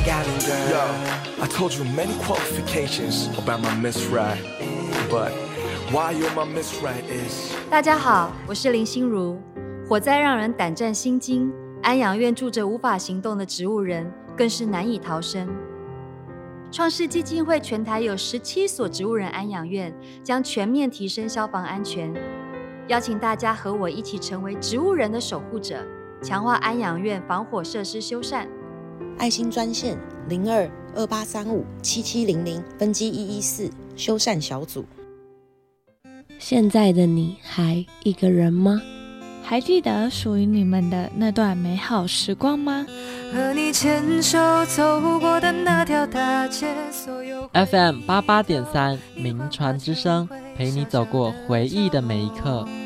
Yo, I told you many qualifications about my Miss Right, but why you're my Miss Right is... 大家好，我是林心如。火灾让人胆战心惊，安养院住着无法行动的植物人，更是难以逃生。创世基金会全台有17所植物人安养院，将全面提升消防安全。邀请大家和我一起成为植物人的守护者，强化安养院防火设施修缮。 爱心专线0228357700分机114修缮小组。 现在的你还一个人吗？ 还记得属于你们的那段美好时光吗？ 和你牵手走过的那条大街，所有 FM 88.3 名传之声，陪你走过回忆的每一刻。